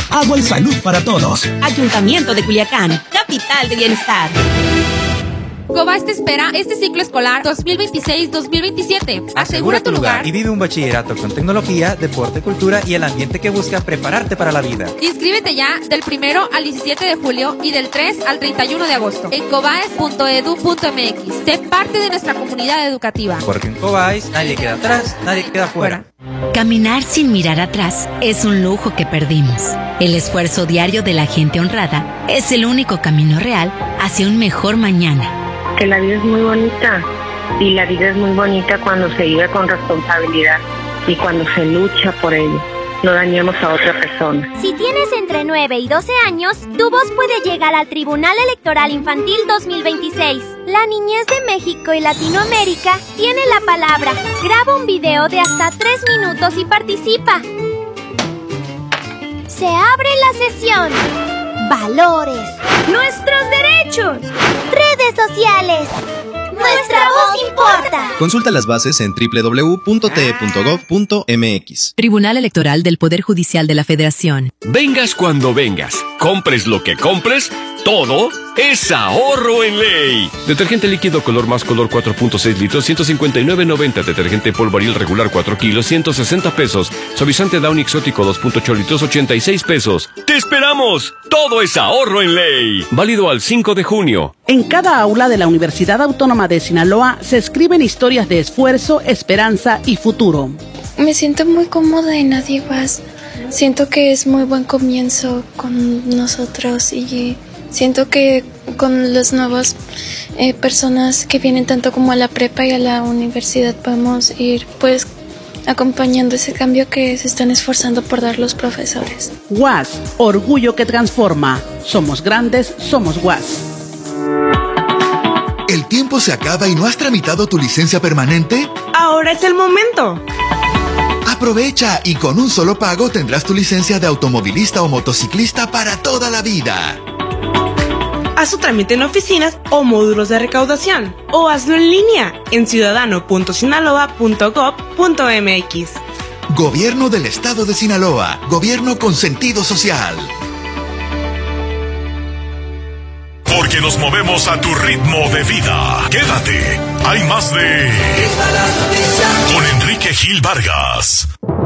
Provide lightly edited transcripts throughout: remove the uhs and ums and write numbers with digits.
agua y salud para todos. Ayuntamiento de Culiacán, capital de bienestar. Cobás te espera este ciclo escolar 2026-2027. Asegura tu lugar y vive un bachillerato con tecnología, deporte, cultura y el ambiente que busca prepararte para la vida. Inscríbete ya del 1 al 17 de julio y del 3 al 31 de agosto en cobaes.edu.mx. Sé parte de nuestra comunidad educativa. Porque en Cobáis nadie queda atrás, nadie queda fuera. Caminar sin mirar atrás es un lujo que perdimos. El esfuerzo diario de la gente honrada es el único camino real hacia un mejor mañana. Que la vida es muy bonita y la vida es muy bonita cuando se vive con responsabilidad y cuando se lucha por ello. No dañemos a otra persona. Si tienes entre 9 y 12 años, tu voz puede llegar al Tribunal Electoral Infantil 2026. La niñez de México y Latinoamérica tiene la palabra. Graba un video de hasta 3 minutos y participa. Se abre la sesión. Valores. Nuestros derechos. Redes sociales. Nuestra voz importa. Consulta las bases en www.te.gov.mx. Tribunal Electoral del Poder Judicial de la Federación. Vengas cuando vengas, compres lo que compres, todo es ahorro en ley. Detergente líquido color más color 4.6 litros, 159.90. Detergente polvaril regular 4 kilos, 160 pesos. Suavizante Downy exótico 2.8 litros, 86 pesos. ¡Te esperamos! Todo es ahorro en ley. Válido al 5 de junio. En cada aula de la Universidad Autónoma de Sinaloa se escriben historias de esfuerzo, esperanza y futuro. Me siento muy cómoda en Adivas. Siento que es muy buen comienzo con nosotros y siento que con las nuevas personas que vienen tanto como a la prepa y a la universidad podemos ir pues acompañando ese cambio que se están esforzando por dar los profesores. UAS, orgullo que transforma. Somos grandes, somos UAS. ¿El tiempo se acaba y no has tramitado tu licencia permanente? Ahora es el momento. Aprovecha y con un solo pago tendrás tu licencia de automovilista o motociclista para toda la vida. Haz tu trámite en oficinas o módulos de recaudación o hazlo en línea en ciudadano.sinaloa.gov.mx. Gobierno del Estado de Sinaloa. Gobierno con sentido social. Porque nos movemos a tu ritmo de vida. Quédate. Hay más de... Con Enrique Gil Vargas.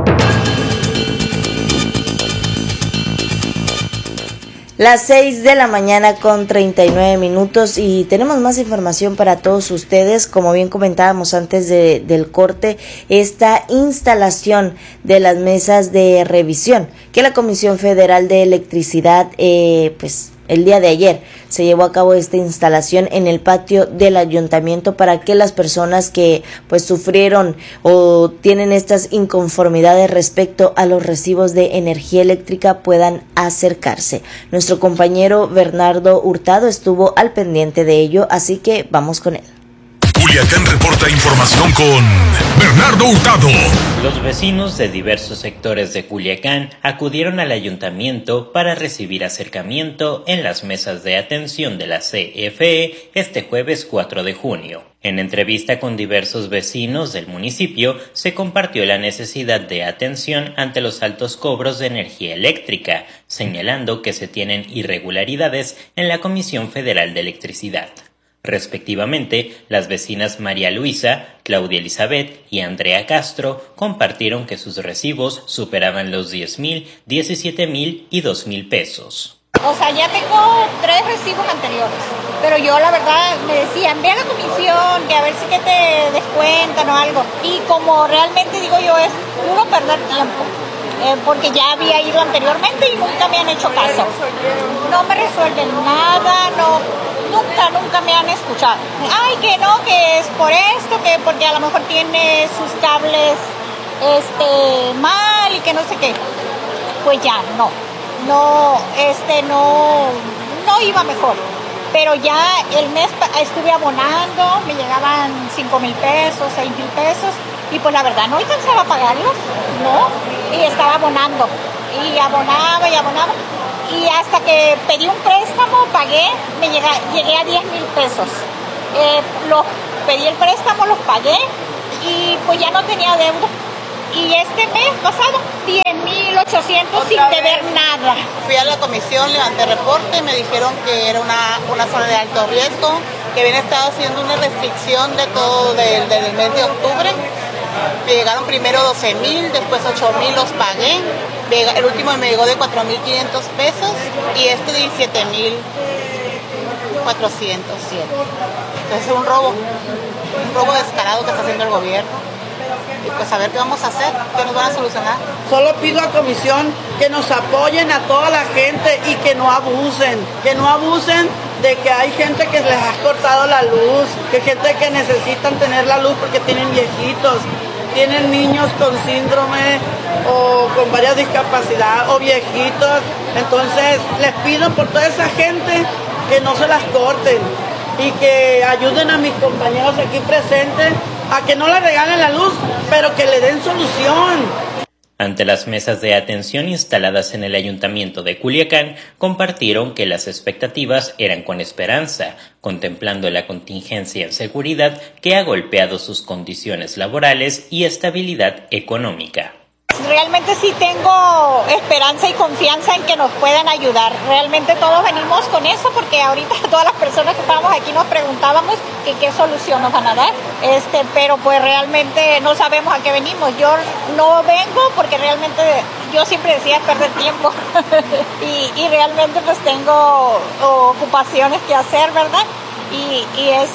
Las 6 de la mañana con 39 minutos y tenemos más información para todos ustedes. Como bien comentábamos antes del corte, esta instalación de las mesas de revisión que la Comisión Federal de Electricidad, el día de ayer se llevó a cabo esta instalación en el patio del ayuntamiento para que las personas que sufrieron o tienen estas inconformidades respecto a los recibos de energía eléctrica puedan acercarse. Nuestro compañero Bernardo Hurtado estuvo al pendiente de ello, así que vamos con él. Culiacán reporta información con Bernardo Hurtado. Los vecinos de diversos sectores de Culiacán acudieron al ayuntamiento para recibir acercamiento en las mesas de atención de la CFE este jueves 4 de junio. En entrevista con diversos vecinos del municipio, se compartió la necesidad de atención ante los altos cobros de energía eléctrica, señalando que se tienen irregularidades en la Comisión Federal de Electricidad. Respectivamente, las vecinas María Luisa, Claudia Elizabeth y Andrea Castro compartieron que sus recibos superaban los 10,000, 17,000 y 2,000 pesos. O sea, ya tengo 3 recibos anteriores, pero yo la verdad me decían, ve a la comisión, que a ver si que te descuentan o algo. Y como realmente digo yo, es puro perder tiempo. Porque ya había ido anteriormente y nunca me han hecho caso. No me resuelven nada, nunca me han escuchado. Ay, que no, que es por esto, que porque a lo mejor tiene sus cables mal y que no sé qué. Pues ya, no iba mejor. Pero ya el mes estuve abonando, me llegaban 5,000 pesos, 6,000 pesos, y pues la verdad no alcanzaba a pagarlos, ¿no? Y estaba abonando, y abonaba, y hasta que pedí un préstamo, pagué, llegué a 10,000 pesos. Pedí el préstamo, los pagué, y pues ya no tenía deuda. Y este mes pasado, 10,800 sin deber nada. Fui a la comisión, levanté reporte, me dijeron que era una zona de alto riesgo, que habían estado haciendo una restricción de todo desde el mes de octubre. Me llegaron primero 12,000, después 8,000 los pagué. El último me llegó de 4,500 pesos y este de 7,407. Entonces es un robo descarado que está haciendo el gobierno. Y pues a ver qué vamos a hacer, qué nos van a solucionar. Solo pido a comisión que nos apoyen a toda la gente y que no abusen de que hay gente que les ha cortado la luz, que gente que necesitan tener la luz porque tienen viejitos, tienen niños con síndrome o con varias discapacidades o viejitos. Entonces les pido por toda esa gente que no se las corten y que ayuden a mis compañeros aquí presentes a que no le regalen la luz, pero que le den solución. Ante las mesas de atención instaladas en el Ayuntamiento de Culiacán, compartieron que las expectativas eran con esperanza, contemplando la contingencia en seguridad que ha golpeado sus condiciones laborales y estabilidad económica. Realmente sí tengo esperanza y confianza en que nos puedan ayudar. Realmente todos venimos con eso porque ahorita todas las personas que estábamos aquí nos preguntábamos que qué solución nos van a dar. Pero pues realmente no sabemos a qué venimos. Yo no vengo porque realmente yo siempre decía perder tiempo y realmente pues tengo ocupaciones que hacer, ¿verdad? Y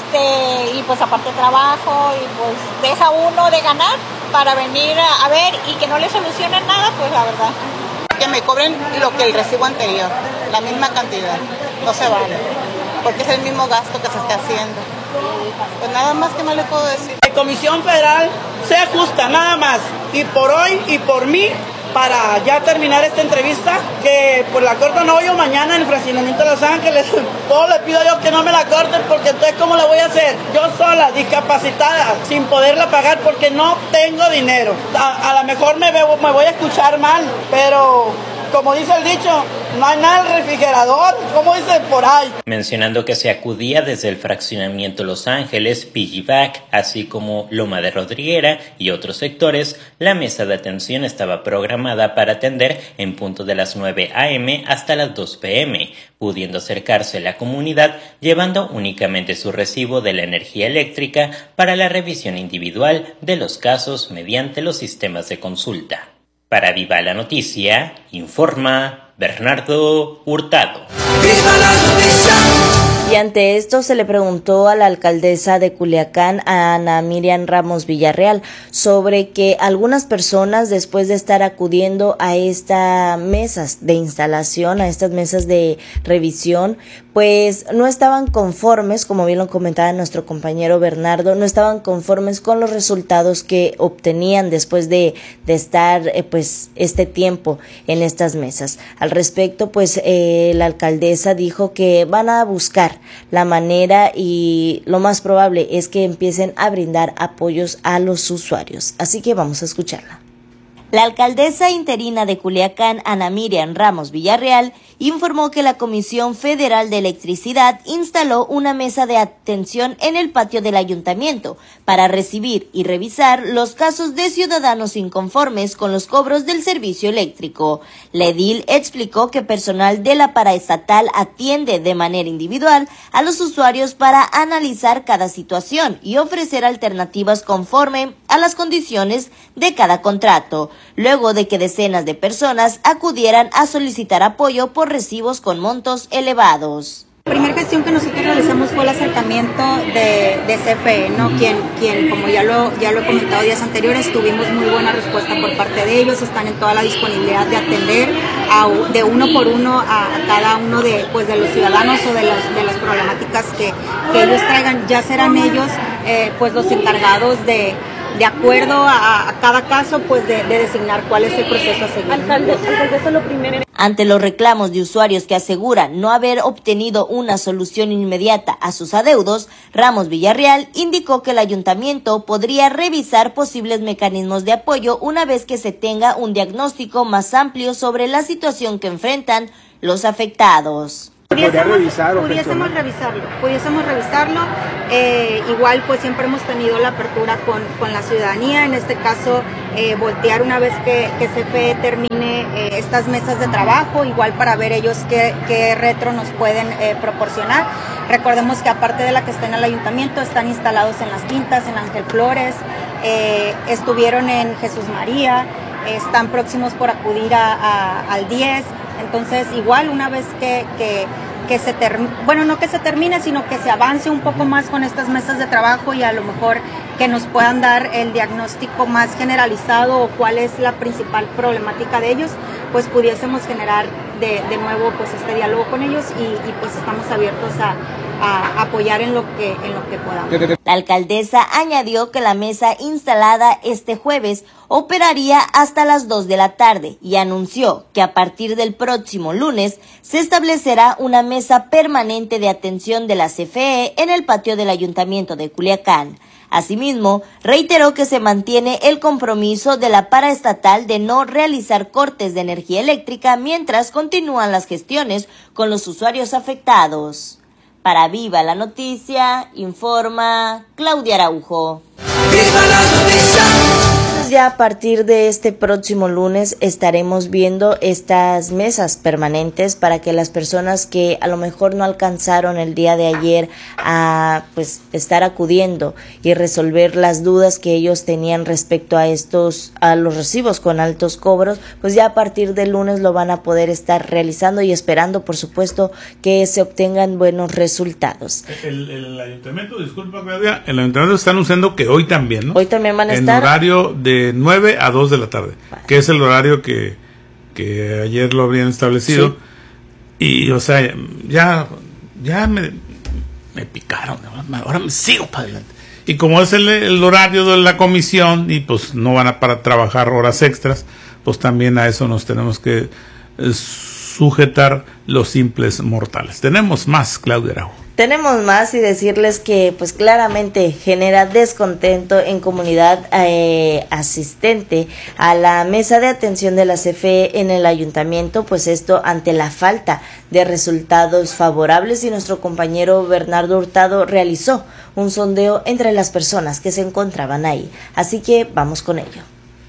pues aparte trabajo y pues deja uno de ganar para venir a ver y que no le solucionen nada, pues la verdad. Que me cobren lo que el recibo anterior, la misma cantidad, no se vale, porque es el mismo gasto que se está haciendo. Pues nada más que no le puedo decir. La Comisión Federal sea justa, nada más, y por hoy y por mí, para ya terminar esta entrevista, que por la cortan hoy o mañana en el fraccionamiento de Los Ángeles. Todo le pido yo que no me la corten, porque entonces ¿cómo la voy a hacer? Yo sola, discapacitada, sin poderla pagar porque no tengo dinero. A lo mejor me voy a escuchar mal, pero como dice el dicho, no hay nada en el refrigerador, como dicen por ahí. Mencionando que se acudía desde el fraccionamiento Los Ángeles, Piggyback, así como Loma de Rodriguera y otros sectores, la mesa de atención estaba programada para atender en punto de las 9 a.m. hasta las 2 p.m., pudiendo acercarse la comunidad llevando únicamente su recibo de la energía eléctrica para la revisión individual de los casos mediante los sistemas de consulta. Para Viva la Noticia, informa Bernardo Hurtado. ¡Viva la noticia! Y ante esto se le preguntó a la alcaldesa de Culiacán, a Ana Miriam Ramos Villarreal, sobre que algunas personas, después de estar acudiendo a estas mesas de instalación, a estas mesas de revisión, pues no estaban conformes, como bien lo comentaba nuestro compañero Bernardo, no estaban conformes con los resultados que obtenían después de estar pues este tiempo en estas mesas. Al respecto, pues la alcaldesa dijo que van a buscar la manera y lo más probable es que empiecen a brindar apoyos a los usuarios. Así que vamos a escucharla. La alcaldesa interina de Culiacán, Ana Miriam Ramos Villarreal, informó que la Comisión Federal de Electricidad instaló una mesa de atención en el patio del ayuntamiento para recibir y revisar los casos de ciudadanos inconformes con los cobros del servicio eléctrico. La edil explicó que personal de la paraestatal atiende de manera individual a los usuarios para analizar cada situación y ofrecer alternativas conforme a las condiciones de cada contrato, luego de que decenas de personas acudieran a solicitar apoyo por recibos con montos elevados. La primera gestión que nosotros realizamos fue el acercamiento de CFE, ¿no? Quien como ya lo he comentado días anteriores, tuvimos muy buena respuesta por parte de ellos, están en toda la disponibilidad de atender de uno por uno a cada uno de los ciudadanos o de las problemáticas que ellos traigan. Ya serán ellos pues los encargados de acuerdo a cada caso, pues de designar cuál es el proceso a seguir. Alcaldesa, lo primero. Ante los reclamos de usuarios que aseguran no haber obtenido una solución inmediata a sus adeudos, Ramos Villarreal indicó que el ayuntamiento podría revisar posibles mecanismos de apoyo una vez que se tenga un diagnóstico más amplio sobre la situación que enfrentan los afectados. Pudiésemos revisarlo. Igual pues siempre hemos tenido la apertura con la ciudadanía, en este caso voltear una vez que CFE termine estas mesas de trabajo, igual para ver ellos qué retro nos pueden proporcionar. Recordemos que aparte de la que está en el ayuntamiento, están instalados en Las Quintas, en Ángel Flores, estuvieron en Jesús María, están próximos por acudir al 10. Entonces, igual una vez que se termine, bueno, no que se termine, sino que se avance un poco más con estas mesas de trabajo y a lo mejor que nos puedan dar el diagnóstico más generalizado o cuál es la principal problemática de ellos, pues pudiésemos generar de nuevo pues este diálogo con ellos y pues estamos abiertos a apoyar en lo que podamos. La alcaldesa añadió que la mesa instalada este jueves operaría hasta las 2 de la tarde y anunció que a partir del próximo lunes se establecerá una mesa permanente de atención de la CFE en el patio del Ayuntamiento de Culiacán. Asimismo, reiteró que se mantiene el compromiso de la paraestatal de no realizar cortes de energía eléctrica mientras continúan las gestiones con los usuarios afectados. Para Viva la Noticia, informa Claudia Araujo. ¡Viva la noticia! Ya a partir de este próximo lunes estaremos viendo estas mesas permanentes para que las personas que a lo mejor no alcanzaron el día de ayer a pues estar acudiendo y resolver las dudas que ellos tenían respecto a los recibos con altos cobros, pues ya a partir del lunes lo van a poder estar realizando y esperando, por supuesto, que se obtengan buenos resultados. El ayuntamiento, disculpa Claudia, el ayuntamiento está anunciando que hoy también, ¿no? Hoy también van a estar en horario de 9 a 2 de la tarde, que es el horario que ayer lo habían establecido. Sí. Y o sea, ya me picaron, ahora me sigo para adelante. Y como es el horario de la comisión y pues no van a para trabajar horas extras, pues también a eso nos tenemos que sujetar los simples mortales. Tenemos más, Claudia Araujo. Tenemos más y decirles que pues claramente genera descontento en comunidad asistente a la mesa de atención de la CFE en el ayuntamiento, pues esto ante la falta de resultados favorables, y nuestro compañero Bernardo Hurtado realizó un sondeo entre las personas que se encontraban ahí. Así que vamos con ello.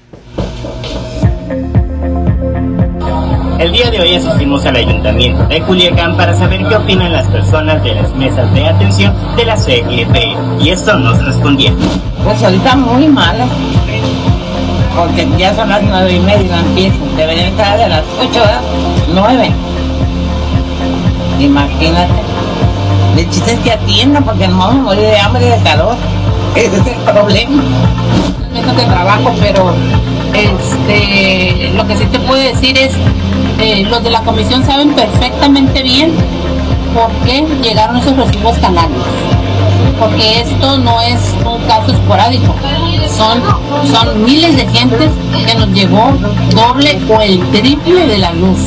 El día de hoy asistimos al Ayuntamiento de Culiacán para saber qué opinan las personas de las mesas de atención de la CFE, y esto nos respondieron. Pues ahorita muy malo, porque ya son las 9:30, empiezan, deberían estar de las 8 a 9. Imagínate. El chiste es que atiendan, porque nos vamos a morir de hambre y de calor. Ese es el problema. Mesas de trabajo, pero lo que sí te puedo decir es los de la comisión saben perfectamente bien por qué llegaron esos recibos canales, porque esto no es un caso esporádico, son miles de gentes que nos llegó doble o el triple de la luz.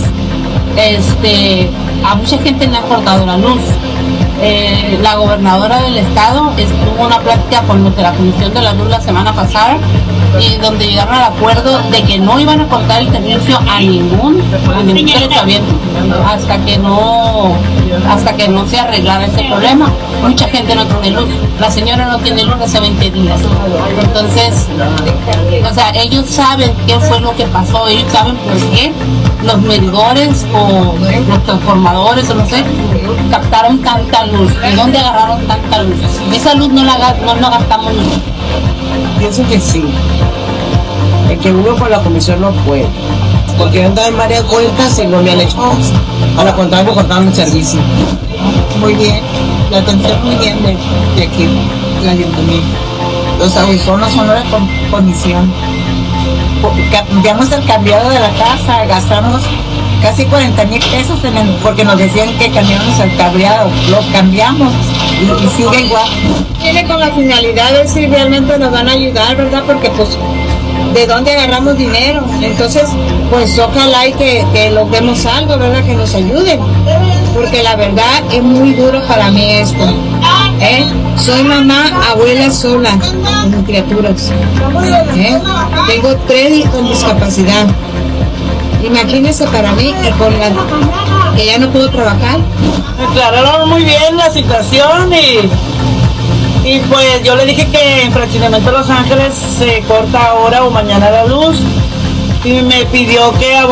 A mucha gente le ha cortado la luz. La gobernadora del estado tuvo una plática con los de la Comisión de la Luz la semana pasada, y donde llegaron al acuerdo de que no iban a cortar el servicio a ningún derechohabiente hasta que no se arreglara ese problema. Mucha gente no tiene luz. La señora no tiene luz hace 20 días. Entonces, o sea, ellos saben qué fue lo que pasó, ellos saben por qué los medidores o los transformadores o no sé, captaron tanta luz. ¿De dónde agarraron tanta luz? Esa luz no gastamos nosotros. Pienso que sí. El que uno con la comisión no puede. Porque han dado en varias vueltas y no me han hecho caso. A lo contrario, cortaron el servicio. Muy bien. La atención muy bien de aquí, el ayuntamiento. Los audífonos son una condición. Cambiamos el cambiado de la casa, gastamos casi 40,000 pesos porque nos decían que cambiamos el cableado. Lo cambiamos y sigue igual. Tiene con la finalidad de si realmente nos van a ayudar, ¿verdad? Porque pues, ¿de dónde agarramos dinero? Entonces, pues ojalá y que logremos algo, ¿verdad? Que nos ayuden. Porque la verdad es muy duro para mí esto. Soy mamá, abuela sola, con mis criaturas. Tengo 3 con discapacidad. Imagínense para mí y con la que ya no puedo trabajar. Aclararon muy bien la situación y pues yo le dije que en Fraccionamiento Los Ángeles se corta ahora o mañana la luz y me pidió que